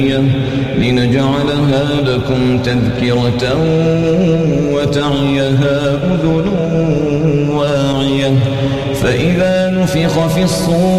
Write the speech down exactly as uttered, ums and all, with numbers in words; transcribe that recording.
لنجعلها لكم تذكرة وتعيها أذن واعية فإذا نفخ في الصور